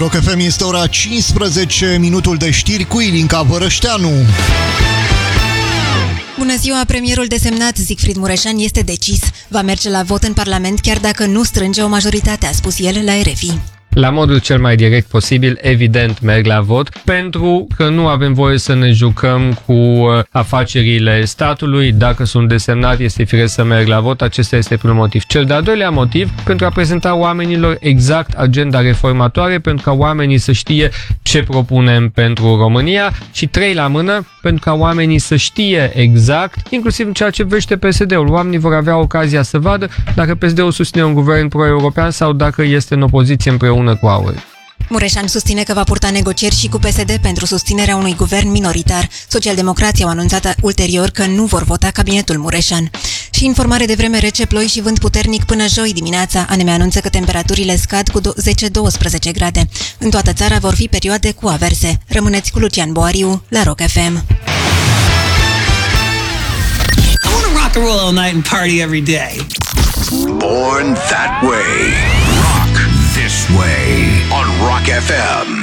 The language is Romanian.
Rock FM este ora 15, minutul de știri cu Ilinca Vărășteanu. Bună ziua! Premierul desemnat Siegfried Mureșan este decis. Va merge la vot în Parlament chiar dacă nu strânge o majoritate, a spus el la RFI. La modul cel mai direct posibil, evident, merg la vot, pentru că nu avem voie să ne jucăm cu afacerile statului. Dacă sunt desemnat, este firesc să merg la vot. Acesta este primul motiv. Cel de-al doilea motiv, pentru a prezenta oamenilor exact agenda reformatoare, pentru ca oamenii să știe ce propunem pentru România, și 3 la mână, pentru ca oamenii să știe exact, inclusiv în ceea ce privește PSD-ul. Oamenii vor avea ocazia să vadă dacă PSD-ul susține un guvern pro-european sau dacă este în opoziție împreună cu AUR. Mureșan susține că va purta negocieri și cu PSD pentru susținerea unui guvern minoritar. Socialdemocrații au anunțat ulterior că nu vor vota cabinetul Mureșan. Și informare de vreme rece, ploi și vânt puternic până joi dimineața. ANM anunță că temperaturile scad cu 10-12 grade. În toată țara vor fi perioade cu averse. Rămâneți cu Lucian Boariu la Rock FM. Rock and roll all night and party every day. Born that way. Rock this way on Rock FM.